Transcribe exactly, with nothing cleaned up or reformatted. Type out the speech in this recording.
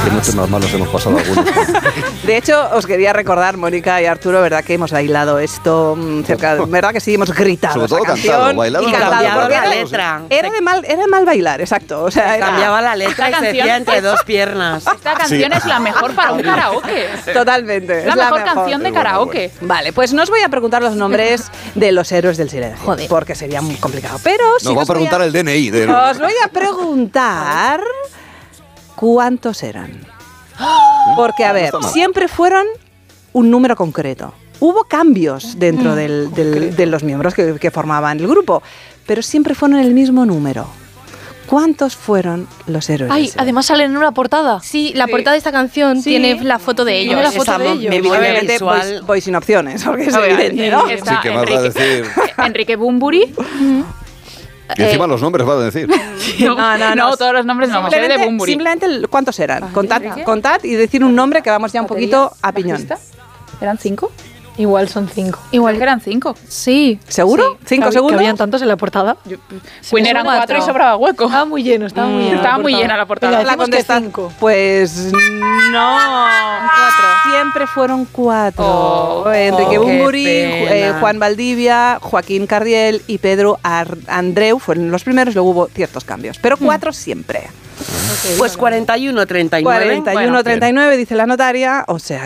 Que muchos más malos hemos pasado algunos. De hecho, os quería recordar, Mónica y Arturo, ¿verdad? Que hemos bailado esto cerca, ¿verdad? Que sí, hemos gritado. Sobre todo esa cantado, canción, bailado y no cantado, tanto, porque la era, letra. era de mal, era de mal bailar, exacto. O sea, era, Cambiaba la letra y Esta se canción decía entre es- dos piernas. Esta canción Sí. es la mejor para un karaoke. totalmente. Es la mejor canción de Es buena, karaoke. Vale, pues no os voy a preguntar los nombres de los héroes del silencio. Joder. Porque sería muy complicado. Pero sí Nos va a os voy preguntar el D N I. De... Os voy a preguntar cuántos eran. Porque, a ver, está mal. siempre fueron un número concreto. Hubo cambios dentro del- del- de los miembros que, que formaban el grupo, pero siempre fueron el mismo número. ¿Cuántos fueron los héroes? Ay, del silencio? además salen en una portada. Sí, la portada de esta canción Sí. tiene la foto de ellos. Tiene la foto Esa de mo- ellos. me viene Obviamente voy, visual. voy sin opciones, porque es A ver, evidente, ¿no? está Sí, que más va a Enrique- decir. Enrique Bunbury. Y encima los nombres va a decir. No, no, no, no, todos los nombres no, me sé de Simplemente, Bunbury. simplemente el- ¿cuántos eran? Contad, Enrique. contad y decir un nombre que vamos ya un poquito a piñón. ¿Bajista? ¿Eran cinco? Igual son cinco. Igual que eran cinco. Sí. ¿Seguro? Sí. ¿Cinco Hab- segundos? Que habían tantos en la portada. Queen eran cuatro y sobraba hueco. Estaba muy lleno, estaba muy lleno. Estaba muy llena la portada. Venga, La decimos que contesta- cinco. Pues no. Cuatro. Siempre fueron cuatro. Oh, Enrique qué Bunbury, pena. eh, Juan Valdivia, Joaquín Cardiel y Pedro Ar- Andreu fueron los primeros, luego hubo ciertos cambios. Pero cuatro siempre. Pues cuarenta y uno, treinta y nueve. cuarenta y uno, treinta y nueve, dice la notaria, o sea